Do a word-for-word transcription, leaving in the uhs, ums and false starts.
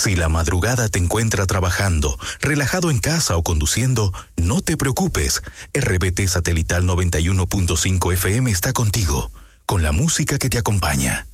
Si la madrugada te encuentra trabajando, relajado en casa o conduciendo, no te preocupes. R B T Satelital noventa y uno punto cinco F M está contigo, con la música que te acompaña.